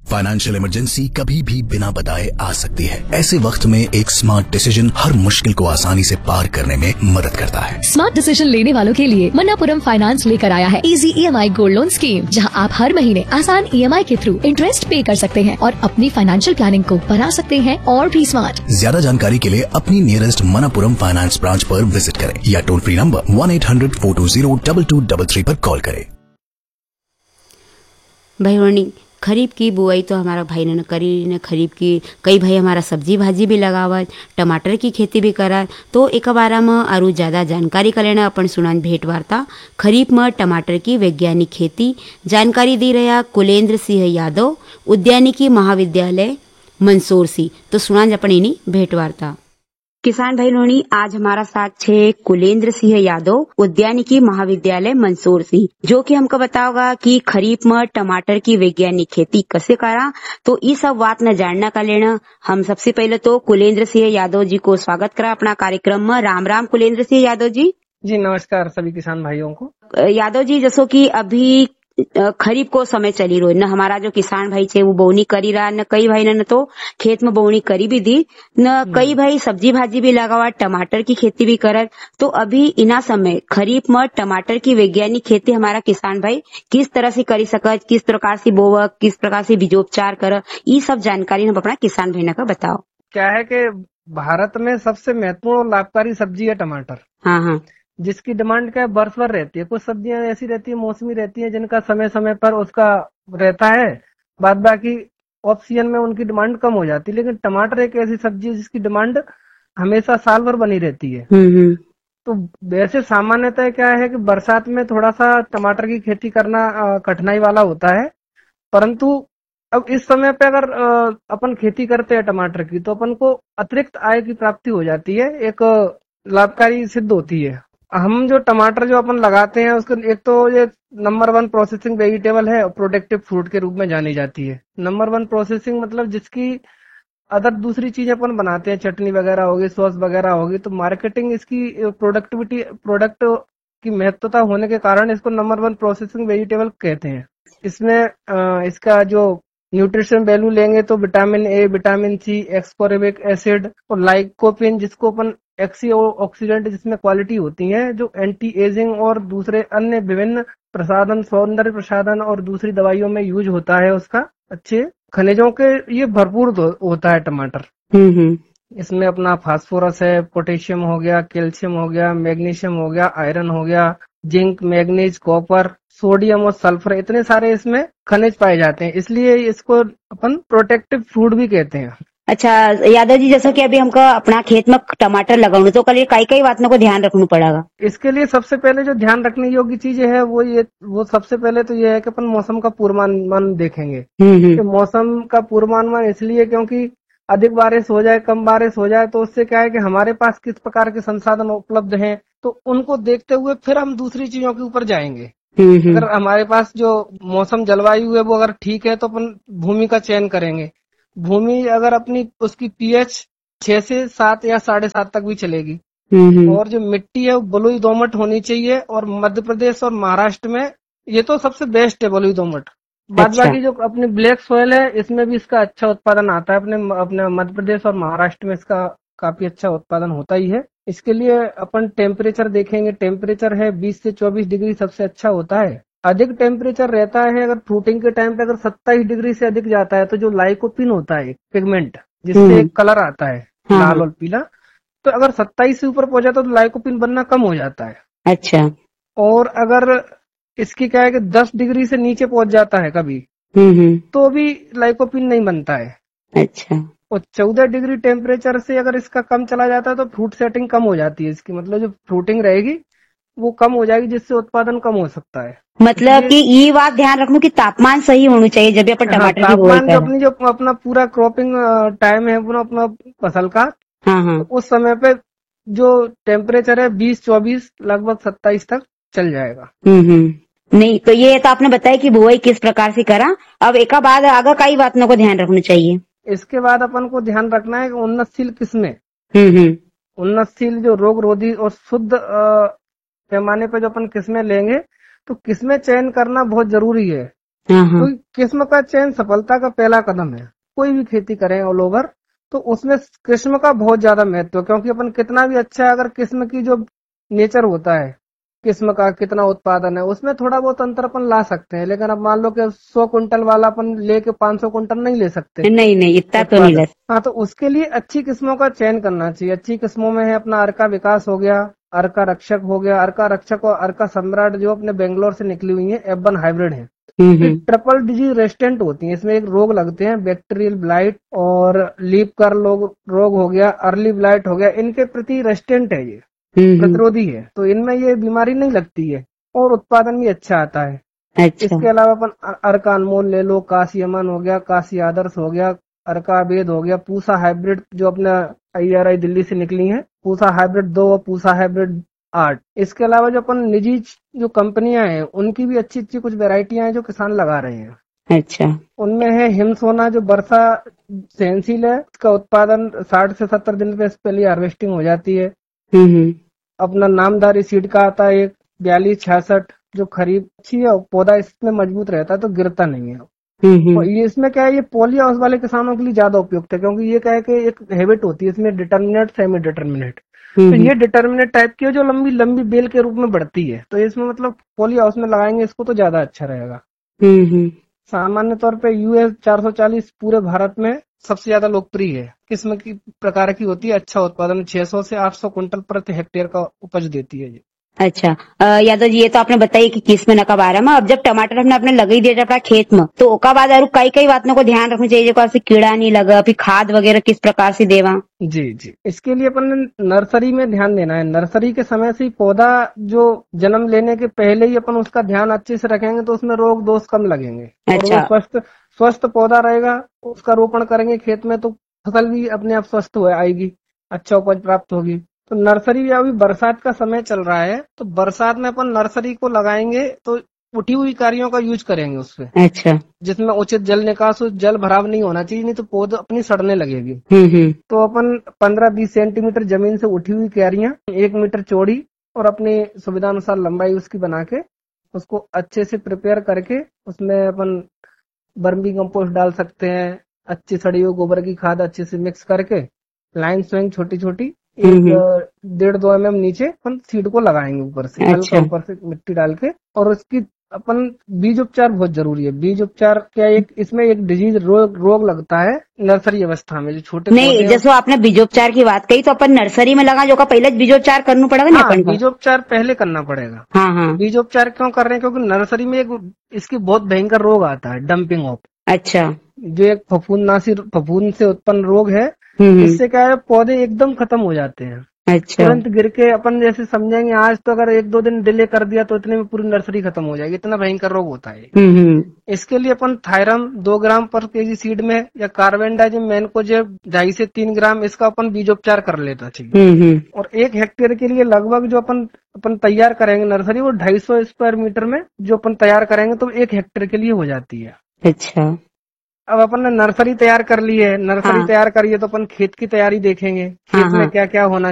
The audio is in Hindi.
फाइनेंशियल इमरजेंसी कभी भी बिना बताए आ सकती है। ऐसे वक्त में एक स्मार्ट डिसीजन हर मुश्किल को आसानी से पार करने में मदद करता है। स्मार्ट डिसीजन लेने वालों के लिए मन्नापुरम फाइनेंस लेकर आया है easy EMI gold loan scheme, जहां आप हर महीने आसान EMI के थ्रू इंटरेस्ट पे कर सकते हैं और अपनी फाइनेंशियल प्लानिंग को बना सकते हैं और भी स्मार्ट। ज्यादा जानकारी के लिए अपनी नियरेस्ट मन्नापुरम फाइनेंस ब्रांच पर विजिट करें या टोल फ्री नंबर 1-800-420-2222 पर कॉल करें। भाई खरीफ की बुआई तो हमारा भाई ने करी न, खरीफ की कई भाई हमारा सब्जी भाजी भी लगावत, टमाटर की खेती भी करा। तो एक बारा में आरू ज़्यादा जानकारी का लेना अपन सुनान भेंट वार्ता खरीफ में टमाटर की वैज्ञानिक खेती जानकारी दी रहा कुलेंद्र सिंह यादव, उद्यानिकी महाविद्यालय मंदसौर सी। तो सुनान अपन इन्हीं भेंट वार्ता। किसान भाई लोनी आज हमारा साथ छे कुलेंद्र सिंह यादव, उद्यानिकी महाविद्यालय मंदसौर सी, जो कि हमको बताओगा कि खरीफ में टमाटर की वैज्ञानिक खेती कैसे करा। तो ये सब बात न जानना का लेना हम सबसे पहले तो कुलेंद्र सिंह यादव जी को स्वागत करा अपना कार्यक्रम में। राम राम कुलेंद्र सिंह यादव जी। जी नमस्कार सभी किसान भाइयों को। यादव जी जैसो कि अभी खरीफ को समय चली रहो न, हमारा जो किसान भाई छे वो बोवनी करी रहा न, कई भाई ने तो खेत में बोवनी करी भी दी न, कई भाई सब्जी भाजी भी लगावा, टमाटर की खेती भी करत। तो अभी इना समय खरीफ में टमाटर की वैज्ञानिक खेती हमारा किसान भाई किस तरह से करी सकत, किस प्रकार से बोवक, किस प्रकार से बीजोपचार कर, ये सब जानकारी हम अपना किसान भाई का बताओ। क्या है कि भारत में सबसे महत्वपूर्ण और लाभकारी सब्जी है टमाटर। हाँ हाँ, जिसकी डिमांड क्या है वर्ष भर रहती है। कुछ सब्जियां ऐसी रहती है मौसमी रहती है जिनका समय समय पर उसका रहता है, बाद बाकी ऑफ सीजन में उनकी डिमांड कम हो जाती है। लेकिन टमाटर एक ऐसी सब्जी है जिसकी डिमांड हमेशा साल भर बनी रहती है। तो वैसे सामान्यतः क्या है कि बरसात में थोड़ा सा टमाटर की खेती करना कठिनाई वाला होता है, परंतु अब इस समय पे अगर अपन खेती करते हैं टमाटर की तो अपन को अतिरिक्त आय की प्राप्ति हो जाती है, एक लाभकारी सिद्ध होती है। हम जो टमाटर जो अपन लगाते हैं उसको एक तो ये नंबर 1 प्रोसेसिंग वेजिटेबल है और प्रोडक्टिव फ्रूट के रूप में जानी जाती है। नंबर 1 प्रोसेसिंग मतलब जिसकी अदर दूसरी चीजें अपन बनाते हैं, चटनी वगैरह होगी, सॉस वगैरह होगी, तो मार्केटिंग इसकी प्रोडक्ट की महत्वता होने के कारण इसको नंबर 1 प्रोसेसिंग वेजिटेबल कहते हैं। इसमें इसका जो न्यूट्रिशन वैल्यू लेंगे तो vitamin A, vitamin C, एक्सकोरिक acid और लाइकोपिन जिसको अपन एक्सी ऑक्सीडेंट जिसमें क्वालिटी होती है, जो एंटी एजिंग और दूसरे अन्य विभिन्न प्रसाधन, सौंदर्य प्रसाधन और दूसरी दवाइयों में यूज होता है, उसका अच्छे खनिजों के ये भरपूर होता है टमाटर। इसमें अपना फास्फोरस है, पोटेशियम हो गया, कैल्शियम हो गया, मैग्नीशियम हो गया, आयरन हो गया, जिंक, मैग्नीज, कॉपर, सोडियम और सल्फर, इतने सारे इसमें खनिज पाए जाते हैं, इसलिए इसको अपन प्रोटेक्टिव फ्रूट भी कहते हैं। अच्छा यादव जी, जैसा कि अभी हमको अपना खेत में टमाटर लगाना तो कल कई बातों को ध्यान रखना पड़ेगा। इसके लिए सबसे पहले जो ध्यान रखने योग्य चीजें है वो सबसे पहले तो ये है कि अपन मौसम का पूर्वानुमान देखेंगे। कि मौसम का पूर्वानुमान इसलिए क्योंकि अधिक बारिश हो जाए, कम बारिश हो जाए, तो उससे क्या है कि हमारे पास किस प्रकार के संसाधन उपलब्ध हैं, तो उनको देखते हुए फिर हम दूसरी चीजों के ऊपर जाएंगे। अगर हमारे पास जो मौसम जलवायु है वो अगर ठीक है तो अपन भूमि का चयन करेंगे। भूमि अगर अपनी उसकी pH 6 से 7 या 7.5 तक भी चलेगी, और जो मिट्टी है वो बलुई दोमट होनी चाहिए, और मध्य प्रदेश और महाराष्ट्र में ये तो सबसे बेस्ट है बलुई दोमट। बाद बाकी जो अपनी ब्लैक सॉइल है इसमें भी इसका अच्छा उत्पादन आता है, अपने मध्य प्रदेश और महाराष्ट्र में इसका काफी अच्छा उत्पादन होता ही है। इसके लिए अपन टेम्परेचर देखेंगे, टेम्परेचर है 20 से 24 डिग्री सबसे अच्छा होता है। अधिक टेम्परेचर रहता है अगर फ्रूटिंग के टाइम पे अगर 27 डिग्री से अधिक जाता है, तो जो लाइकोपिन होता है पिगमेंट जिससे एक कलर आता है लाल और पीला, तो अगर 27 से ऊपर पहुंच जाता है तो लाइकोपिन बनना कम हो जाता है। अच्छा, और अगर इसकी क्या है कि 10 डिग्री से नीचे पहुंच जाता है कभी, तो भी लाइकोपिन नहीं बनता है। अच्छा, और 14 डिग्री टेम्परेचर से अगर इसका कम चला जाता है तो फ्रूट सेटिंग कम हो जाती है इसकी, मतलब जो फ्रूटिंग रहेगी वो कम हो जाएगी, जिससे उत्पादन कम हो सकता है। मतलब कि ये बात ध्यान रखना कि तापमान सही होना चाहिए जब अपन टमाटर की बुआई करें। जो अपना पूरा क्रॉपिंग टाइम है पूरा अपना फसल का, तो उस समय पे जो टेम्परेचर है 20-24 लगभग 27 तक चल जाएगा। नहीं तो ये तो आपने बताया कि बुआई किस प्रकार से करा। अब एक बाद आगे कई बातों को ध्यान रखना चाहिए। इसके बाद अपन को ध्यान रखना है कि उन्नतशील किस्में, उन्नतशील जो रोग रोधी और शुद्ध पैमाने पे जो अपन किस्में लेंगे, तो किस्में चयन करना बहुत जरूरी है। हाँ हाँ। तो किस्म का चयन सफलता का पहला कदम है। कोई भी खेती करें ऑल ओवर, तो उसमें किस्म का बहुत ज्यादा महत्व है, क्योंकि अपन कितना भी अच्छा है, अगर किस्म की जो नेचर होता है, किस्म का कितना उत्पादन है, उसमें थोड़ा बहुत अंतर अपन ला सकते हैं। लेकिन अब मान लो कि 100 क्विंटल वाला अपन लेके 500 क्विंटल नहीं ले सकते नहीं नहीं, इतना तो नहीं उत्पादन। लग। हाँ, तो उसके लिए अच्छी किस्मों का चयन करना चाहिए। अच्छी किस्मों में है अपना अर्का विकास हो गया, अर्का रक्षक हो गया। अर्का रक्षक और अर्का सम्राट जो अपने बेंगलोर से निकली हुई है, F1 हाइब्रिड है। ये ट्रिपल डिजीज रेजिस्टेंट होती हैं। इसमें एक रोग लगते हैं, बैक्टीरियल ब्लाइट और लीफ कर रोग हो गया, अर्ली ब्लाइट हो गया, इनके प्रति रेजिस्टेंट है, ये प्रतिरोधी है। तो इनमें ये बीमारी नहीं लगती है और उत्पादन भी अच्छा आता है। अच्छा। इसके अलावा अपन अर्का अनमोल ले लो, काशी अमन हो गया, काशी आदर्श हो गया, अर्का वेद हो गया, पूसा हाइब्रिड जो अपना IRI दिल्ली से निकली है, पूसा हाइब्रिड 2 और पूसा हाइब्रिड 8। इसके अलावा जो अपन निजी जो कंपनियां हैं, उनकी भी अच्छी अच्छी कुछ वेराइटियां हैं जो किसान लगा रहे हैं। अच्छा। उनमें है हिम सोना जो वर्षा सहनशील है, इसका उत्पादन 60 से 70 दिन पे पहले हार्वेस्टिंग हो जाती है। अपना नामधारी सीड का आता है एक 4266 जो खरीफ अच्छी है, पौधा इसमें मजबूत रहता है तो गिरता नहीं है। और ये इसमें क्या है, ये पॉली हाउस वाले किसानों के लिए ज्यादा उपयुक्त है, क्योंकि ये क्या है कि एक हैबिट होती है इसमें डिटर्मिनेट सेमी डिटर्मिनेट। तो ये डिटर्मिनेट टाइप की है जो लंबी लंबी बेल के रूप में बढ़ती है, तो इसमें मतलब पॉली हाउस में लगाएंगे इसको तो ज्यादा अच्छा रहेगा। सामान्य तौर पे US 440 पूरे भारत में सबसे ज्यादा लोकप्रिय है। किस्म की प्रकार की होती है, अच्छा उत्पादन 600 से 800 क्विंटल प्रति हेक्टेयर का उपज देती है ये। अच्छा। यादव जी, ये तो आपने बताई कि किस्म न का बारे में। अब जब टमाटर हमने अपने लगे दिया अपना खेत में, तो ओका बाद और कई कई बातों को ध्यान रखना चाहिए, जैसे कीड़ा नहीं लगा, फिर खाद वगैरह किस प्रकार से देवा। जी जी, इसके लिए अपन ने नर्सरी में ध्यान देना है। नर्सरी के समय से ही पौधा जो जन्म लेने के पहले ही अपन उसका ध्यान अच्छे से रखेंगे तो उसमें रोग दोष कम लगेंगे। अच्छा। और वो स्वस्थ पौधा रहेगा, उसका रोपण करेंगे खेत में तो फसल भी अपने आप स्वस्थ हो आएगी, अच्छा उपज प्राप्त होगी। तो नर्सरी अभी बरसात का समय चल रहा है, तो बरसात में अपन नर्सरी को लगाएंगे तो उठी हुई कारियों का यूज करेंगे उसपे। अच्छा। जिसमें उचित जल निकास हो, जल भराव नहीं होना चाहिए, नहीं तो पौधा अपनी सड़ने लगेगी। तो अपन 15-20 सेंटीमीटर जमीन से उठी हुई क्यारियां 1 मीटर चौड़ी और अपनी सुविधा अनुसार लंबाई उसकी बना के उसको अच्छे से प्रिपेयर करके उसमें अपन वर्मी कंपोस्ट डाल सकते हैं। अच्छी सड़ी हुई गोबर की खाद अच्छे से मिक्स करके लाइन स्विंग छोटी छोटी 1.5-2 mm नीचे अपन सीड को लगाएंगे ऊपर से। अच्छा। हल्का ऊपर से मिट्टी डाल के। और उसकी अपन बीज उपचार बहुत जरूरी है। बीज उपचार क्या, एक इसमें एक डिजीज रोग लगता है नर्सरी अवस्था में जो छोटे नहीं, जैसे आपने बीजोपचार की बात कही, तो अपन नर्सरी में लगा जो का पहले बीजोपचार करना पड़ेगा ना अपन को। बीजोपचार पहले करना पड़ेगा। हाँ। बीजोपचार क्यों कर रहे हैं, क्योंकि नर्सरी में एक इसकी बहुत भयंकर रोग आता है, डंपिंग ऑफ। अच्छा। जो एक फफूंद से उत्पन्न रोग है। इससे क्या है, पौधे एकदम खत्म हो जाते हैं। अच्छा। तुरंत गिर के अपन जैसे समझेंगे आज, तो अगर 1-2 दिन डिले कर दिया तो इतने में पूरी नर्सरी खत्म हो जाएगी, इतना भयंकर रोग होता है। इसके लिए अपन थायरम 2 ग्राम पर केजी सीड में या कार्बेंडाजिम मैनकोजेब 2.5 से 3 ग्राम इसका अपन बीजोपचार कर लेना चाहिए। और 1 हेक्टेयर के लिए लगभग जो अपन तैयार करेंगे नर्सरी, वो 250 स्क्वायर मीटर में जो अपन तैयार करेंगे तो 1 हेक्टेयर के लिए हो जाती है। अच्छा। अब अपन ने नर्सरी तैयार कर ली है। नर्सरी तैयार करी है तो अपन खेत की तैयारी देखेंगे, खेत में क्या क्या होना